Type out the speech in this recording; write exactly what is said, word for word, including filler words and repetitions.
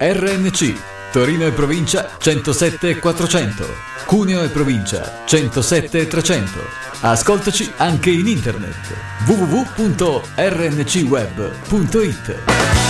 R N C, Torino e provincia centosette quattrocento, Cuneo e provincia centosette trecento. Ascoltaci anche in internet w w w punto r n c web punto i t.